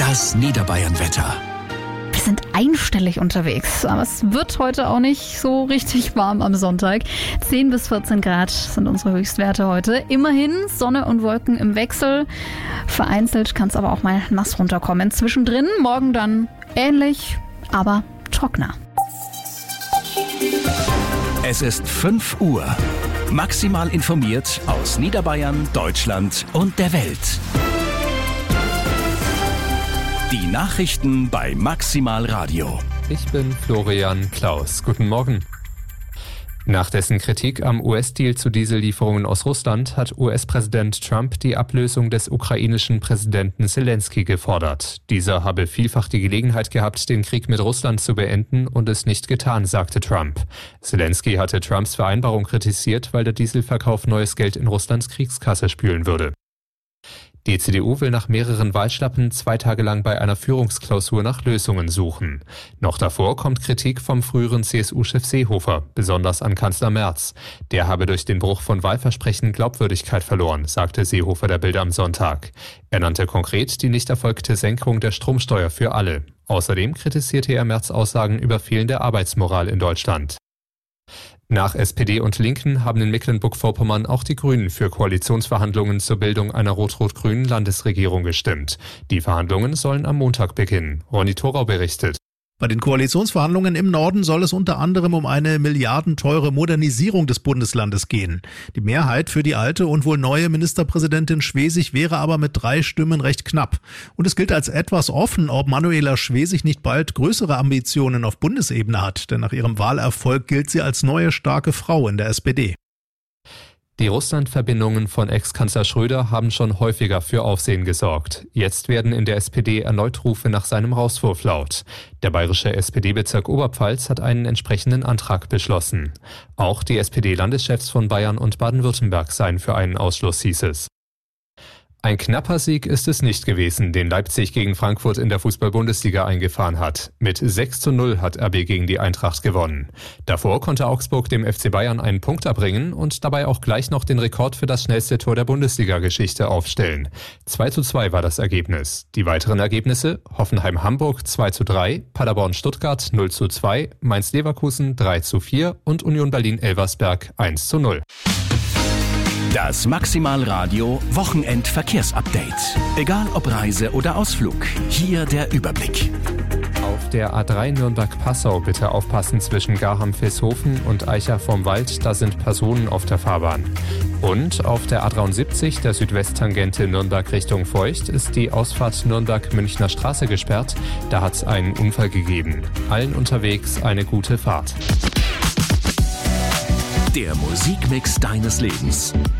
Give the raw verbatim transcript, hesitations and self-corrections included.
Das Niederbayern-Wetter. Wir sind einstellig unterwegs, aber es wird heute auch nicht so richtig warm am Sonntag. zehn bis vierzehn Grad sind unsere Höchstwerte heute. Immerhin Sonne und Wolken im Wechsel. Vereinzelt kann es aber auch mal nass runterkommen. Zwischendrin morgen dann ähnlich, aber trockener. Es ist fünf Uhr. Maximal informiert aus Niederbayern, Deutschland und der Welt. Die Nachrichten bei Maximal Radio. Ich bin Florian Klaus. Guten Morgen. Nach dessen Kritik am U S-Deal zu Diesellieferungen aus Russland hat U S-Präsident Trump die Ablösung des ukrainischen Präsidenten Zelensky gefordert. Dieser habe vielfach die Gelegenheit gehabt, den Krieg mit Russland zu beenden und es nicht getan, sagte Trump. Zelensky hatte Trumps Vereinbarung kritisiert, weil der Dieselverkauf neues Geld in Russlands Kriegskasse spülen würde. Die C D U will nach mehreren Wahlschlappen zwei Tage lang bei einer Führungsklausur nach Lösungen suchen. Noch davor kommt Kritik vom früheren C S U-Chef Seehofer, besonders an Kanzler Merz. Der habe durch den Bruch von Wahlversprechen Glaubwürdigkeit verloren, sagte Seehofer der Bild am Sonntag. Er nannte konkret die nicht erfolgte Senkung der Stromsteuer für alle. Außerdem kritisierte er Merz' Aussagen über fehlende Arbeitsmoral in Deutschland. Nach S P D und Linken haben in Mecklenburg-Vorpommern auch die Grünen für Koalitionsverhandlungen zur Bildung einer rot-rot-grünen Landesregierung gestimmt. Die Verhandlungen sollen am Montag beginnen. Ronny Thorau berichtet. Bei den Koalitionsverhandlungen im Norden soll es unter anderem um eine milliardenteure Modernisierung des Bundeslandes gehen. Die Mehrheit für die alte und wohl neue Ministerpräsidentin Schwesig wäre aber mit drei Stimmen recht knapp. Und es gilt als etwas offen, ob Manuela Schwesig nicht bald größere Ambitionen auf Bundesebene hat. Denn nach ihrem Wahlerfolg gilt sie als neue starke Frau in der S P D. Die Russland-Verbindungen von Ex-Kanzler Schröder haben schon häufiger für Aufsehen gesorgt. Jetzt werden in der S P D erneut Rufe nach seinem Rauswurf laut. Der bayerische S P D-Bezirk Oberpfalz hat einen entsprechenden Antrag beschlossen. Auch die S P D-Landeschefs von Bayern und Baden-Württemberg seien für einen Ausschluss, hieß es. Ein knapper Sieg ist es nicht gewesen, den Leipzig gegen Frankfurt in der Fußball-Bundesliga eingefahren hat. Mit sechs zu null hat R B gegen die Eintracht gewonnen. Davor konnte Augsburg dem F C Bayern einen Punkt erbringen und dabei auch gleich noch den Rekord für das schnellste Tor der Bundesliga-Geschichte aufstellen. zwei zu zwei war das Ergebnis. Die weiteren Ergebnisse: Hoffenheim-Hamburg zwei zu drei, Paderborn-Stuttgart null zu zwei, Mainz-Leverkusen drei zu vier und Union Berlin-Elversberg eins zu null. Das Maximal Radio Wochenend-Verkehrsupdate. Egal ob Reise oder Ausflug, hier der Überblick. Auf der A drei Nürnberg-Passau bitte aufpassen zwischen Garham-Vilshofen und Eicher vom Wald, da sind Personen auf der Fahrbahn. Und auf der A dreiundsiebzig, der Südwesttangente Nürnberg Richtung Feucht, ist die Ausfahrt Nürnberg-Münchner Straße gesperrt. Da hat es einen Unfall gegeben. Allen unterwegs eine gute Fahrt. Der Musikmix deines Lebens.